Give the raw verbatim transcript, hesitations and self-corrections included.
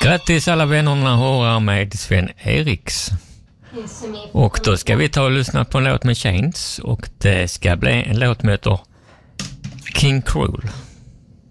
Grattis alla vännerna, höra med Sven Eriks. Och då ska vi ta och lyssna på en låt med Chains. Och det ska bli en låt med King Cruel.